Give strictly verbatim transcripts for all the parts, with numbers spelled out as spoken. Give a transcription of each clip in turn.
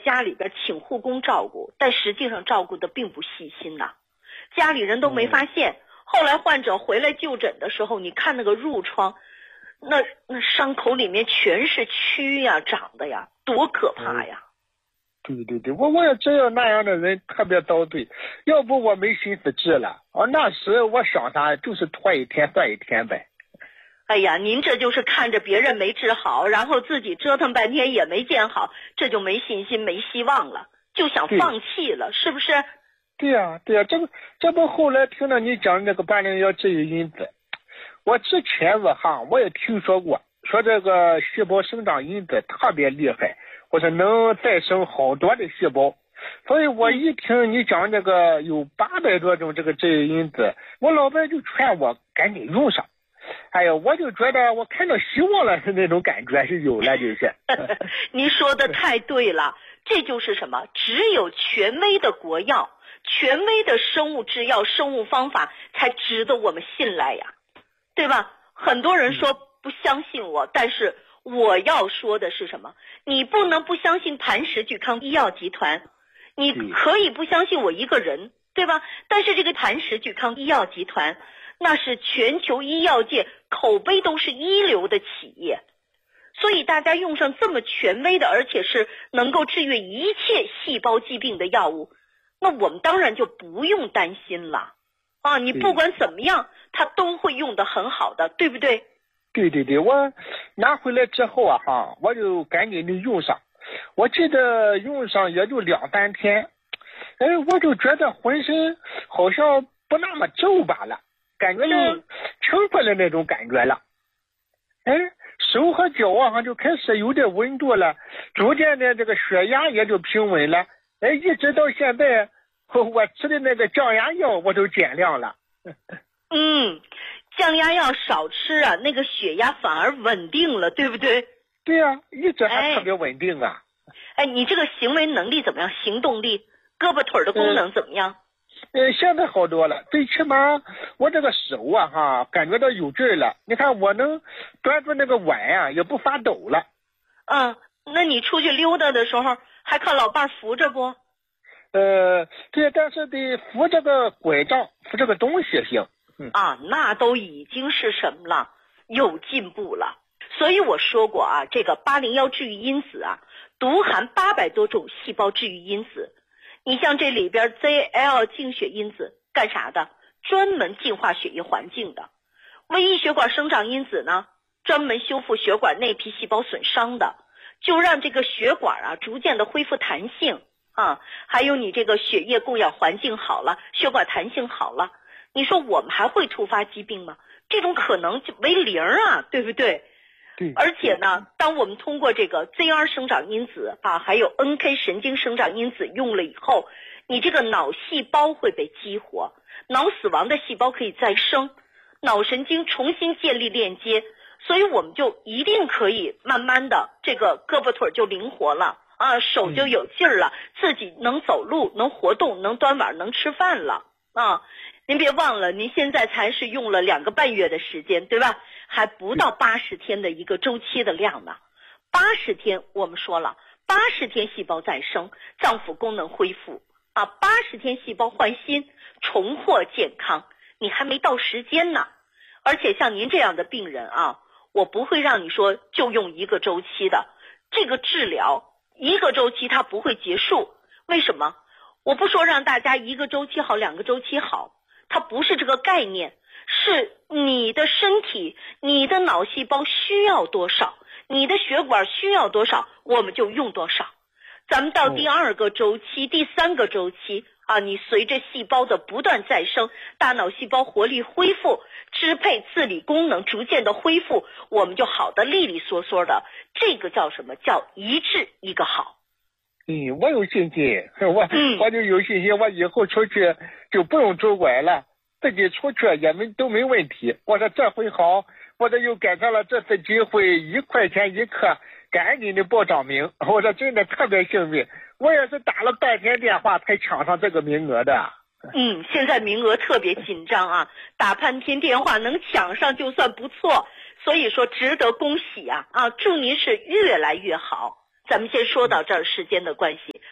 家里边请护工照顾，但实际上照顾的并不细心呐、啊，家里人都没发现。嗯、后来患者回来就诊的时候，你看那个褥疮，那那伤口里面全是蛆呀，长的呀，多可怕呀！ 嗯、对对对，我我也知道那样的人特别遭罪，要不我没心思治了。哦，那时我想啥，就是拖一天算一天呗。 哎呀，您这就是看着别人没治好，然后自己折腾半天也没见好，这就没信心没希望了，就想放弃了，是不是？ 对呀、啊、对呀、啊，这不这不后来听到你讲那个八零幺治愈因子，我之前我哈我也听说过，说这个细胞生长因子特别厉害，或者能再生好多的细胞，所以我一听你讲这个有八百多种这个治愈因子，我老伴就劝我赶紧用上。哎呀，我就觉得我看到希望了，是那种感觉是有了，就是。 您说的太对了，这就是什么？只有权威的国药、权威的生物制药、生物方法，才值得我们信赖呀，对吧？很多人说不相信我，嗯、但是我要说的是什么？你不能不相信磐石聚康医药集团，你可以不相信我一个人，对吧？但是这个磐石聚康医药集团，那是全球医药界口碑都是一流的企业，所以大家用上这么权威的，而且是能够治愈一切细胞疾病的药物，那我们当然就不用担心了啊！你不管怎么样，它都会用得很好的，对不对？ 对对对，我拿回来之后啊哈，我就赶紧就用上，我记得用上也就两三天，哎，我就觉得浑身好像不那么皱巴了。感觉就轻快的那种感觉了，哎，手和脚啊就开始有点温度了，逐渐的这个血压也就平稳了，哎，一直到现在，我吃的那个降压药我都减量了。 嗯，降压药少吃啊，那个血压反而稳定了，对不对？ 对呀、啊，一直还特别稳定啊。 哎，你这个行为能力怎么样？行动力，胳膊腿的功能怎么样？ 呃，现在好多了，最起码我这个手啊哈，感觉到有劲儿了。你看我能端住那个碗啊，也不发抖了。 嗯，那你出去溜达的时候，还靠老伴扶着不？ 呃，对，但是得扶这个拐杖，扶这个东西行。 嗯、啊，那都已经是什么了？有进步了。所以我说过啊，这个八零幺治愈因子啊，独含八百多种细胞治愈因子。你像这里边 Z L 净血因子干啥的？专门净化血液环境的。微异血管生长因子呢，专门修复血管内皮细胞损伤的，就让这个血管啊逐渐的恢复弹性啊。还有你这个血液供氧环境好了，血管弹性好了，你说我们还会突发疾病吗？这种可能就为零啊，对不对？ 对。 而且呢，当我们通过这个 Z R 生长因子啊，还有 N K 神经生长因子用了以后，你这个脑细胞会被激活，脑死亡的细胞可以再生，脑神经重新建立链接，所以我们就一定可以慢慢的这个胳膊腿就灵活了啊，手就有劲儿了，自己能走路，能活动，能端碗，能吃饭了啊。您别忘了，您现在才是用了两个半月的时间，对吧？还不到八十天的一个周期的量呢。八十天我们说了，八十天细胞再生，脏腑功能恢复啊，八十天细胞换新，重获健康，你还没到时间呢。而且像您这样的病人啊，我不会让你说就用一个周期的，这个治疗一个周期它不会结束。为什么？我不说让大家一个周期好，两个周期好，它不是这个概念，是你的身体，你的脑细胞需要多少，你的血管需要多少，我们就用多少。咱们到第二个周期、哦、第三个周期啊，你随着细胞的不断再生，大脑细胞活力恢复，支配自理功能逐渐的恢复，我们就好的利利索索的，这个叫什么？叫一治一个好。 嗯，我有信心，我、嗯、我就有信心，我以后出去就不用拄拐了，自己出去也没都没问题。我说这回好，我这又赶上了这次机会，一块钱一克，赶紧的报上名。我说真的特别幸运，我也是打了半天电话才抢上这个名额的。 嗯，现在名额特别紧张啊，打半天电话能抢上就算不错，所以说值得恭喜啊！啊，祝您是越来越好。咱们先说到这儿，时间的关系。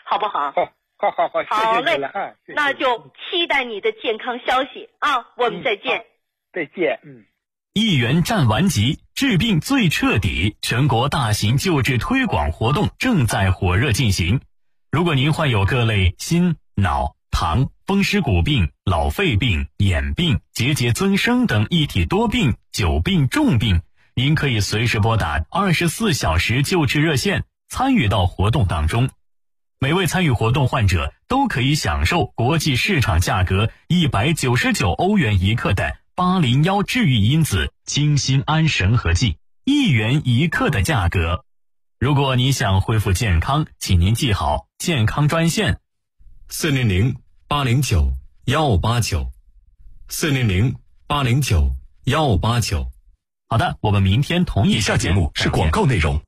好不好？ 好，好，好，好，谢好嘞谢你了啊！谢谢那就期待你的健康消息啊！我们再见。 嗯再见。嗯。 一元战完疾，治病最彻底，全国大型救治推广活动正在火热进行。如果您患有各类心、脑、糖、风湿骨病、老肺病、眼病、结节增生等一体多病、久病重病，您可以随时拨打二十四小时救治热线，参与到活动当中。每位参与活动患者都可以享受国际市场价格一百九十九欧元一克的八零幺治愈因子清心安神和剂，一元一克的价格。如果你想恢复健康，请您记好健康专线四零零八零九幺八九，四零零八零九幺八九。 好的，我们明天同一以下节目是广告内容。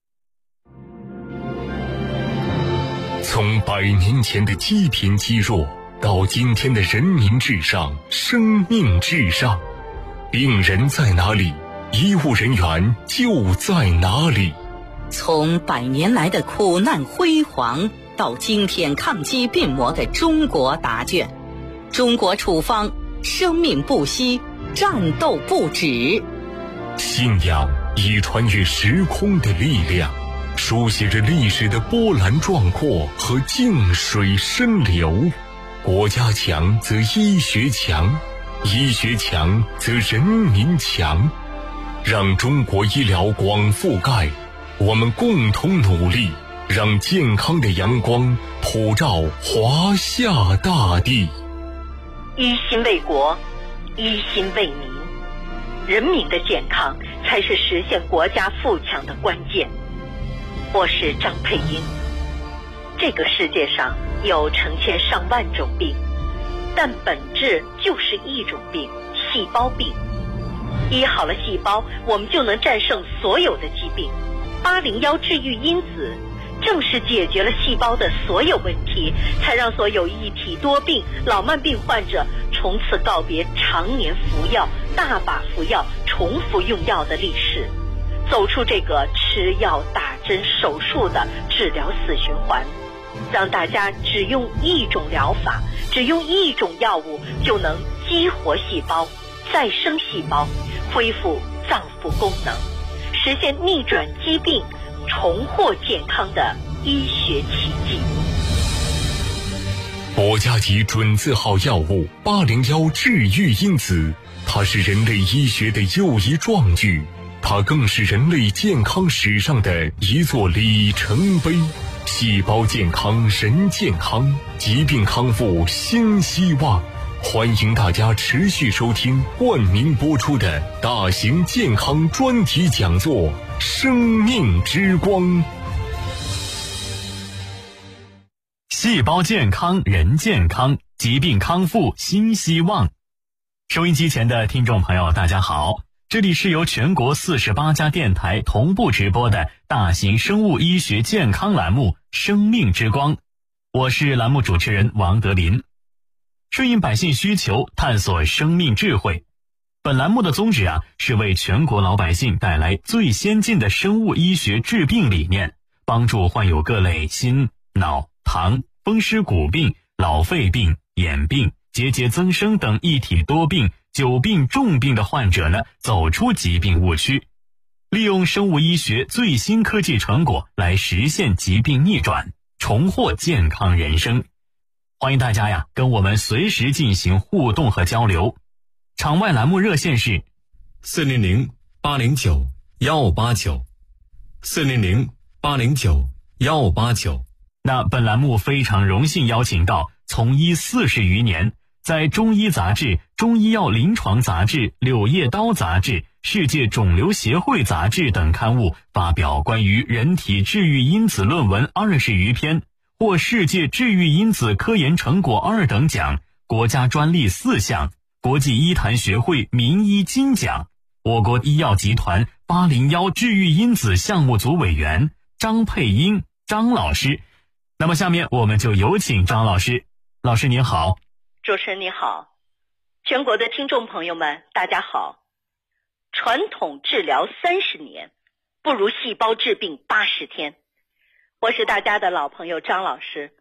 从百年前的积贫积弱，到今天的人民至上、生命至上，病人在哪里，医务人员就在哪里。 从百年来的苦难辉煌，到今天抗击病魔的中国答卷，中国处方，生命不息，战斗不止。 信仰以穿越时空的力量，书写着历史的波澜壮阔和静水深流。国家强则医学强，医学强则人民强。让中国医疗广覆盖，我们共同努力，让健康的阳光普照华夏大地。 一心为国，一心为民，人民的健康才是实现国家富强的关键。我是张佩英。这个世界上有成千上万种病，但本质就是一种病——细胞病。医好了细胞，我们就能战胜所有的疾病。八零幺治愈因子正是解决了细胞的所有问题，才让所有一体多病、老慢病患者从此告别常年服药、大把服药、重复用药的历史，走出这个吃药、打针、手术的治疗死循环，让大家只用一种疗法，只用一种药物就能激活细胞、再生细胞，恢复脏腑功能，实现逆转疾病、重获健康的医学奇迹。 国家级准字号药物八零幺治愈因子，它是人类医学的又一壮举，它更是人类健康史上的一座里程碑。细胞健康人健康，疾病康复新希望。欢迎大家持续收听冠名播出的大型健康专题讲座《生命之光》。 细胞健康人健康，疾病康复新希望。收音机前的听众朋友大家好，这里是由全国四十八家电台同步直播的大型生物医学健康栏目《生命之光》，我是栏目主持人王德林。顺应百姓需求，探索生命智慧。本栏目的宗旨啊，是为全国老百姓带来最先进的生物医学治病理念，帮助患有各类心、脑、糖、风湿骨病、老肺病、眼病、结节增生等一体多病、久病重病的患者呢，走出疾病误区，利用生物医学最新科技成果来实现疾病逆转，重获健康人生。欢迎大家呀，跟我们随时进行互动和交流。场外栏目热线是四零零八零九幺八九，四零零八零九幺八九。 那本栏目非常荣幸邀请到从医四十余年，在中医杂志、中医药临床杂志、柳叶刀杂志、世界肿瘤协会杂志等刊物发表关于人体治愈因子论文二十余篇，获世界治愈因子科研成果二等奖、国家专利四项、国际医坛学会名医金奖。我国医药集团八零幺治愈因子项目组委员张佩英张老师。那么下面我们就有请张老师。老师您好。 主持人你好，全国的听众朋友们大家好。传统治疗三十年，不如细胞治病八十天。我是大家的老朋友张老师。